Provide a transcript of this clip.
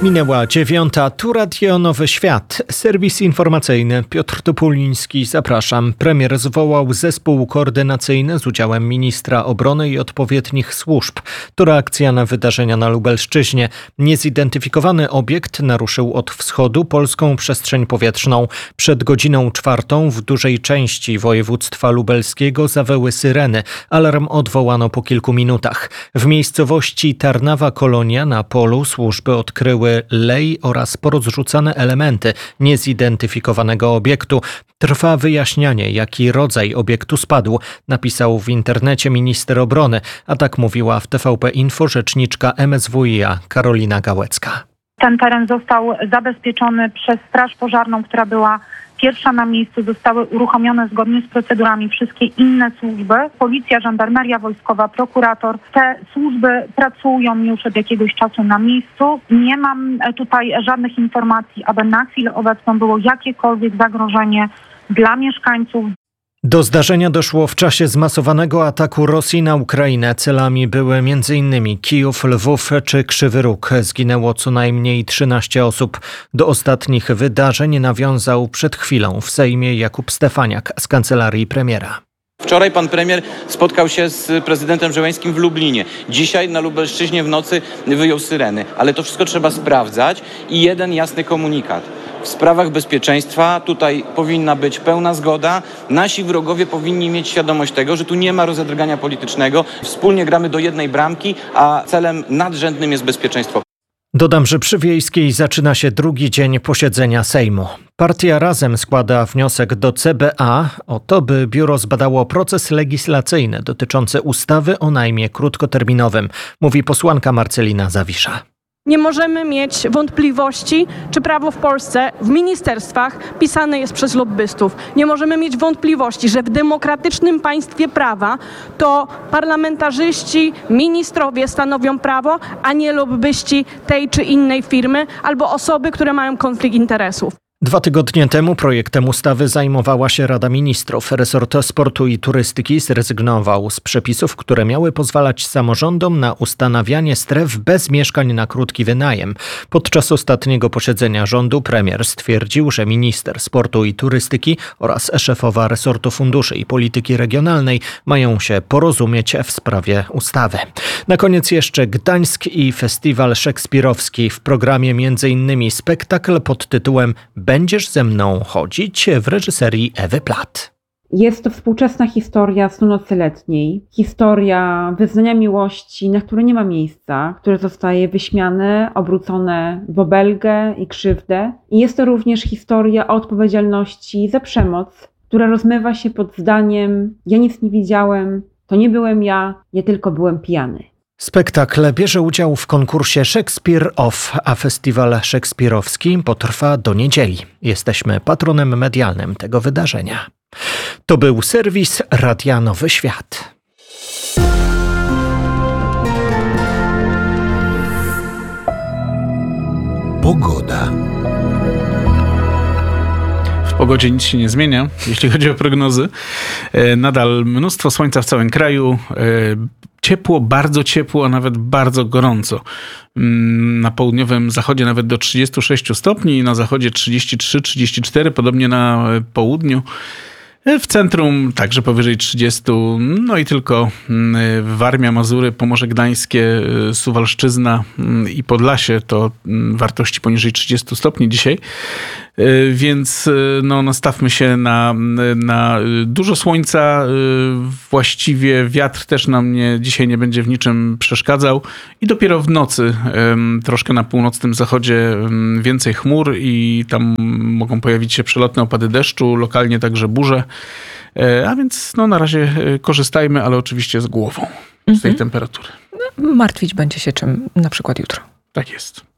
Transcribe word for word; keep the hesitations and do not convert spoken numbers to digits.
Minęła dziewiąta, tu Radio Nowy Świat, serwis informacyjny. Piotr Topuliński, zapraszam. Premier zwołał zespół koordynacyjny z udziałem ministra obrony i odpowiednich służb. To reakcja na wydarzenia na Lubelszczyźnie. Niezidentyfikowany obiekt naruszył od wschodu polską przestrzeń powietrzną. Przed godziną czwartą w dużej części województwa lubelskiego zawyły syreny. Alarm odwołano po kilku minutach. W miejscowości Tarnawa Kolonia na polu służby odkryły lej oraz porozrzucane elementy niezidentyfikowanego obiektu. Trwa wyjaśnianie, jaki rodzaj obiektu spadł, napisał w internecie minister obrony, a tak mówiła w T V P Info rzeczniczka M S W i A Karolina Gałecka. Ten teren został zabezpieczony przez Straż Pożarną, która była pierwsza na miejscu. Zostały uruchomione zgodnie z procedurami wszystkie inne służby. Policja, żandarmeria wojskowa, prokurator. Te służby pracują już od jakiegoś czasu na miejscu. Nie mam tutaj żadnych informacji, aby na chwilę obecną było jakiekolwiek zagrożenie dla mieszkańców. Do zdarzenia doszło w czasie zmasowanego ataku Rosji na Ukrainę. Celami były m.in. Kijów, Lwów czy Krzywy Róg. Zginęło co najmniej trzynaście osób. Do ostatnich wydarzeń nawiązał przed chwilą w Sejmie Jakub Stefaniak z kancelarii premiera. Wczoraj pan premier spotkał się z prezydentem Zełenskим w Lublinie. Dzisiaj na Lubelszczyźnie w nocy wyjął syreny. Ale to wszystko trzeba sprawdzać i jeden jasny komunikat. W sprawach bezpieczeństwa tutaj powinna być pełna zgoda. Nasi wrogowie powinni mieć świadomość tego, że tu nie ma rozedrgania politycznego. Wspólnie gramy do jednej bramki, a celem nadrzędnym jest bezpieczeństwo. Dodam, że przy Wiejskiej zaczyna się drugi dzień posiedzenia Sejmu. Partia Razem składa wniosek do C B A o to, by biuro zbadało proces legislacyjny dotyczący ustawy o najmie krótkoterminowym, mówi posłanka Marcelina Zawisza. Nie możemy mieć wątpliwości, czy prawo w Polsce w ministerstwach pisane jest przez lobbystów. Nie możemy mieć wątpliwości, że w demokratycznym państwie prawa to parlamentarzyści, ministrowie stanowią prawo, a nie lobbyści tej czy innej firmy albo osoby, które mają konflikt interesów. Dwa tygodnie temu projektem ustawy zajmowała się Rada Ministrów. Resort Sportu i Turystyki zrezygnował z przepisów, które miały pozwalać samorządom na ustanawianie stref bez mieszkań na krótki wynajem. Podczas ostatniego posiedzenia rządu premier stwierdził, że minister sportu i turystyki oraz szefowa resortu funduszy i polityki regionalnej mają się porozumieć w sprawie ustawy. Na koniec jeszcze Gdańsk i festiwal szekspirowski. W programie m.in. spektakl pod tytułem Będziesz ze mną chodzić w reżyserii Ewy Platt. Jest to współczesna historia snu nocy letniej, historia wyznania miłości, na które nie ma miejsca, które zostaje wyśmiane, obrócone w obelgę i krzywdę. I jest to również historia o odpowiedzialności za przemoc, która rozmywa się pod zdaniem: ja nic nie widziałem, to nie byłem ja, ja tylko byłem pijany. Spektakl bierze udział w konkursie Shakespeare Off, a festiwal szekspirowski potrwa do niedzieli. Jesteśmy patronem medialnym tego wydarzenia. To był serwis Radia Nowy Świat. Pogoda. W pogodzie nic się nie zmienia, jeśli chodzi o prognozy. Nadal mnóstwo słońca w całym kraju. Ciepło, bardzo ciepło, a nawet bardzo gorąco. Na południowym zachodzie nawet do trzydziestu sześciu stopni, na zachodzie trzydzieści trzy trzydzieści cztery, podobnie na południu. W centrum także powyżej trzydziestu, no i tylko Warmia, Mazury, Pomorze Gdańskie, Suwalszczyzna i Podlasie to wartości poniżej trzydziestu stopni dzisiaj. Więc no, nastawmy się na, na dużo słońca. Właściwie wiatr też nam nie, dzisiaj nie będzie w niczym przeszkadzał. I dopiero w nocy troszkę na północnym zachodzie więcej chmur i tam mogą pojawić się przelotne opady deszczu, lokalnie także burze. A więc no, na razie korzystajmy, ale oczywiście z głową z tej mhm. temperatury. Martwić będzie się czym na przykład jutro. Tak jest.